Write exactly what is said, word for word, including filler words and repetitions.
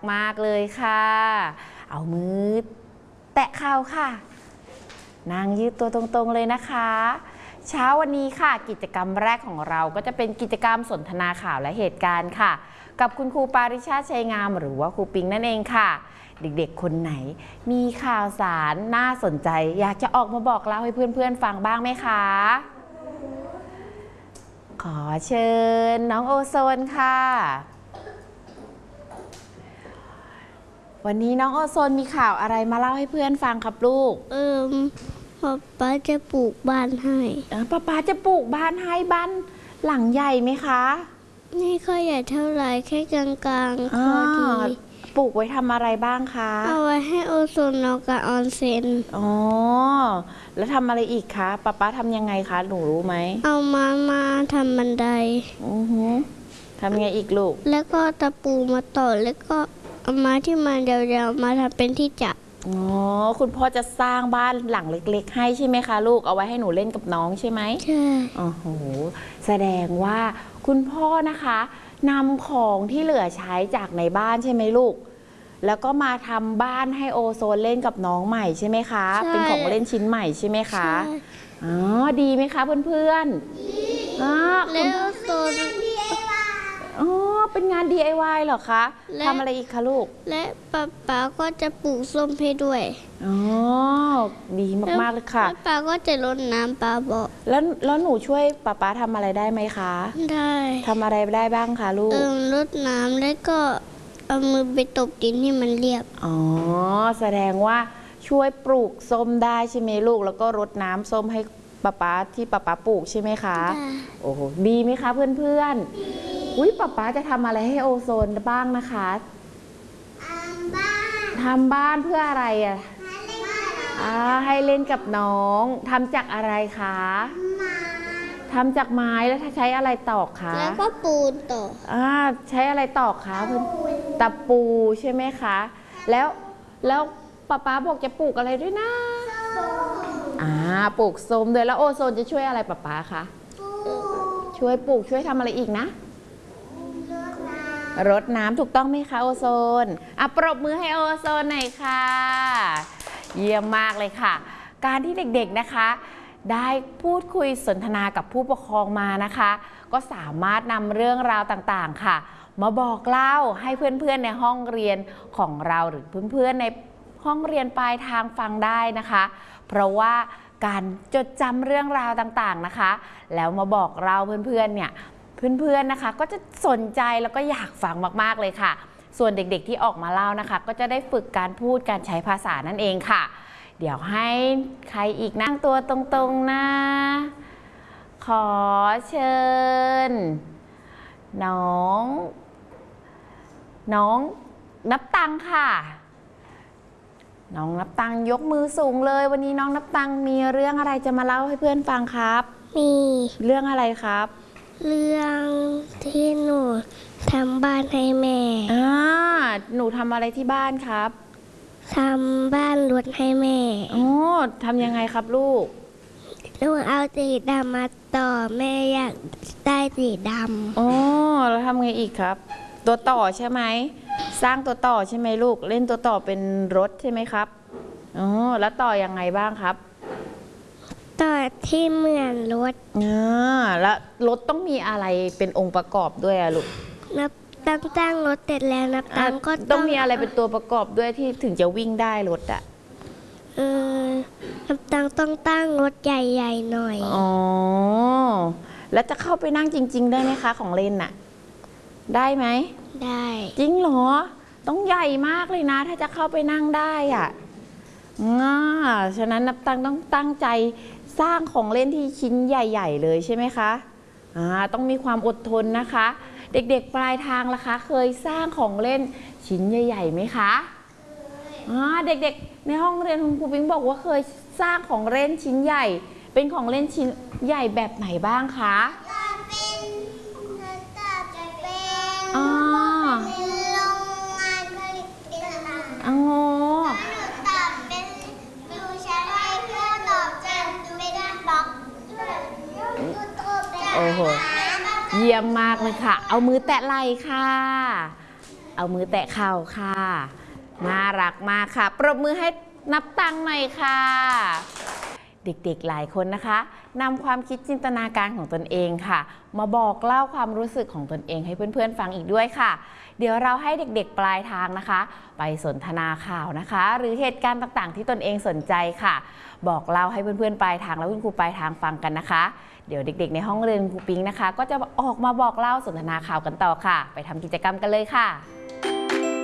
มากเลยค่ะเอามือแตะเข่าค่ะนั่งยืดตัวตรงๆเลยนะคะเช้าวันนี้ค่ะกิจกรรมแรกของเราก็จะเป็นกิจกรรมสนทนาข่าวและเหตุการณ์ค่ะกับคุณครูปาริชาติชัยงามหรือว่าครูปิงนั่นเองค่ะเด็กๆคนไหนมีข่าวสารน่าสนใจอยากจะออกมาบอกเล่าให้เพื่อนๆฟังบ้างไหมคะขอเชิญน้องโอโซนค่ะวันนี้น้องโอโซนมีข่าวอะไรมาเล่าให้เพื่อนฟังครับลูกเอิมป๊าป๊าจะปลูกบ้านให้ป๊าป๊าจะปลูกบ้านให้บ้านหลังใหญ่ไหมคะไม่ค่อยใหญ่เท่าไหร่แค่กลางๆพอดีปลูกไว้ทำอะไรบ้างคะเอาไว้ให้โอโซนนอนกับออนเซ็นอ๋อแล้วทำอะไรอีกคะป๊าป๊าทำยังไงคะหนูรู้ไหมเอามามาทำบันไดอือหือทำไงอีกลูกแล้วก็ตะปูมาต่อแล้วก็เอาไม้ที่มันยาวๆมาทำเป็นที่จับอ๋อคุณพ่อจะสร้างบ้านหลังเล็กๆให้ใช่ไหมคะลูกเอาไว้ให้หนูเล่นกับน้องใช่ไหมใช่โอ้โหแสดงว่าคุณพ่อนะคะนำของที่เหลือใช้จากในบ้านใช่ไหมลูกแล้วก็มาทำบ้านให้โอโซนเล่นกับน้องใหม่ใช่ไหมคะเป็นของเล่นชิ้นใหม่ใช่ไหมคะอ๋อดีไหมคะเพื่อนๆอ๋อแล้วโอโซนอ๋อเป็นงาน ดี ไอ วาย เหรอคะทำอะไรอีกคะลูกและป๊าป๊าก็จะปลูกส้มให้ด้วยอ๋อดีมากๆเลยค่ะป๊าก็จะรดน้ำป๊าบอกแล้วแล้วหนูช่วยป๊าป๊าทำอะไรได้ไหมคะได้ทำอะไรได้บ้างคะลูกเติมรดน้ำแล้วก็เอามือไปตบดินให้มันเรียบอ๋อแสดงว่าช่วยปลูกส้มได้ใช่ไหมลูกแล้วก็รดน้ำส้มให้ป๊าป๊าที่ป๊าป๊าปลูกใช่ไหมคะโอ้โหดีไหมคะเพื่อนๆอุ้ยป๊าป๊าจะทำอะไรให้โอโซนบ้างนะคะทำบ้านทำบ้านเพื่ออะไรอ่ะอ่าให้เล่นกับน้องทำจากอะไรคะทำจากไม้แล้วถ้าใช้อะไรตอกคะแล้วก็ปูนตอกอ่าใช้อะไรตอกคะเพื่อนตะปูใช่ไหมคะแล้วแล้วป๊าป๊าบอกจะปลูกอะไรด้วยนะอ่าปลูกส้มด้วยแล้วโอโซนจะช่วยอะไรป๊าป๊าคะช่วยปลูกช่วยทำอะไรอีกนะรดน้ำถูกต้องไหมคะโอโซนอ่ะปรบมือให้โอโซนหน่อยค่ะเยี่ยมมากเลยค่ะการที่เด็กๆนะคะได้พูดคุยสนทนากับผู้ปกครองมานะคะก็สามารถนำเรื่องราวต่างๆค่ะมาบอกเล่าให้เพื่อนๆในห้องเรียนของเราหรือเพื่อนๆในห้องเรียนปลายทางฟังได้นะคะเพราะว่าการจดจำเรื่องราวต่างๆนะคะแล้วมาบอกเราเพื่อนๆเนี่ยเพื่อนๆนะคะก็จะสนใจแล้วก็อยากฟังมากๆเลยค่ะส่วนเด็กๆที่ออกมาเล่านะคะก็จะได้ฝึกการพูดการใช้ภาษานั่นเองค่ะเดี๋ยวให้ใครอีกนั่งตัวตรงๆนะขอเชิญน้องน้องนับตังค่ะน้องนับตังยกมือสูงเลยวันนี้น้องนับตังมีเรื่องอะไรจะมาเล่าให้เพื่อนฟังครับมีเรื่องอะไรครับเรื่องที่หนูทำบ้านให้แม่อ่าหนูทำอะไรที่บ้านครับทำบ้านรถให้แม่อ๋อทำยังไงครับลูกหนูเอาสีดำมาต่อแม่อยากได้สีดำอ๋อแล้วทำไงอีกครับตัวต่อใช่ไหมสร้างตัวต่อใช่ไหมลูกเล่นตัวต่อเป็นรถใช่ไหมครับอ๋อแล้วต่อยังไงบ้างครับต่อที่เหมือนรถอ่าแล้วรถต้องมีอะไรเป็นองค์ประกอบด้วยอะลูกนับตั้งตั้งรถเสร็จแล้วนับตั้งก็ต้องมีอะไรเป็นตัวประกอบด้วยที่ถึงจะวิ่งได้รถอะเออนับตั้งต้องตั้งรถใหญ่ๆหน่อยอ๋อแล้วจะเข้าไปนั่งจริงๆได้ไหมคะของเล่นน่ะได้ไหมได้จริงเหรอต้องใหญ่มากเลยนะถ้าจะเข้าไปนั่งได้อ่ะอ่าฉะนั้นนับตังต้องตั้งใจสร้างของเล่นที่ชิ้นใหญ่ๆเลยใช่ไหมคะอ่าต้องมีความอดทนนะคะเด็กๆปลายทางล่ะคะเคยสร้างของเล่นชิ้นใหญ่ๆไหมคะอ่าเด็กๆในห้องเรียนคุณครูปิ๊งบอกว่าเคยสร้างของเล่นชิ้นใหญ่เป็นของเล่นชิ้นใหญ่แบบไหนบ้างคะอ๋ออ๋อโอ้โหเยี่ยมมากเลยค่ะเอามือแตะไหล่ค่ะเอามือแตะเข่าค่ะ น่ารักมากค่ะ ปรบมือให้นับตังค์หน่อยค่ะ เด็กๆหลายคนนะคะนำความคิดจินตนาการของตนเองค่ะ มาบอกเล่าความรู้สึกของตนเองให้เพื่อนๆฟังอีกด้วยค่ะ เดี๋ยวเราให้เด็กๆปลายทางนะคะ ไปสนทนาข่าวนะคะ หรือเหตุการณ์ต่างๆ ที่ตนเองสนใจค่ะ บอกเล่าให้เพื่อนๆปลายทางและคุณครูปลายทางฟังกันนะคะ เดี๋ยวเด็กๆในห้องเรียนครูปิงนะคะ ก็จะออกมาบอกเล่าสนทนาข่าวกันต่อค่ะ ไปทำกิจกรรมกันเลยค่ะ